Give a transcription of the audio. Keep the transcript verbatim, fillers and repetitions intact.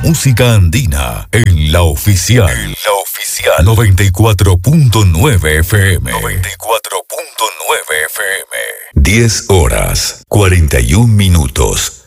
música andina en la oficial. En la oficial. noventa y cuatro punto nueve F M. noventa y cuatro punto nueve F M. diez horas, cuarenta y un minutos.